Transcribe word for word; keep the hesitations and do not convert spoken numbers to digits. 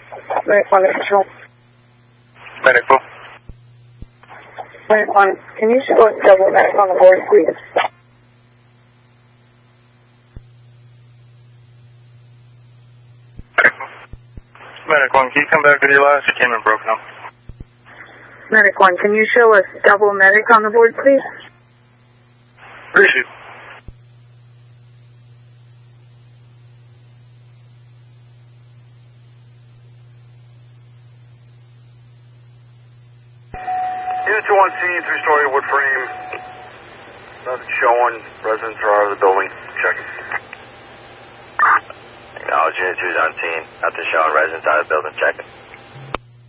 Medic one, control. Medic one. Medic one, can you show us double medic on the board, please? Medic one, can you come back with your last? You came in broken up. Medic one, can you show us double medic on the board, please? Receive. Unit two one C, three-story wood frame. Nothing showing. Residents are out of the building. Checking. Acknowledge Unit two's on scene. Nothing showing. Residents out of the building. Checking.